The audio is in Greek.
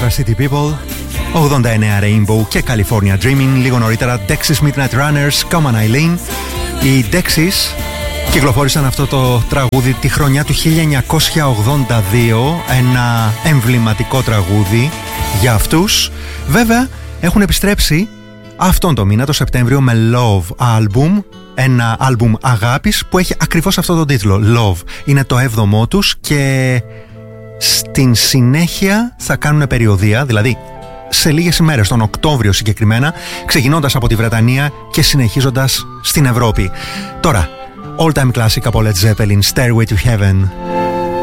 River City People, 89 Rainbow και California Dreaming. Λίγο νωρίτερα Dexys Midnight Runners, Come on Eileen. Οι Dexys κυκλοφόρησαν αυτό το τραγούδι τη χρονιά του 1982, ένα εμβληματικό τραγούδι για αυτούς. Βέβαια έχουν επιστρέψει αυτόν το μήνα, το Σεπτέμβριο, με Love Album, ένα άλμπουμ αγάπης που έχει ακριβώς αυτό τον τίτλο, Love. Είναι το 7ο τους και στην συνέχεια θα κάνουν περιοδεία, δηλαδή σε λίγες ημέρες, τον Οκτώβριο συγκεκριμένα, ξεκινώντας από τη Βρετανία και συνεχίζοντας στην Ευρώπη. Τώρα, all time classic από Led Zeppelin, Stairway to Heaven.